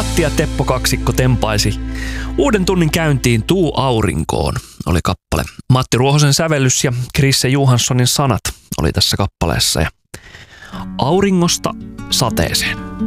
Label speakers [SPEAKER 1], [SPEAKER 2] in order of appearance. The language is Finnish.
[SPEAKER 1] Matti ja Teppo kaksikko tempaisi uuden tunnin käyntiin Tuu aurinkoon oli kappale. Matti Ruohosen sävellys ja Chrisse Johanssonin sanat oli tässä kappaleessa. Ja auringosta sateeseen.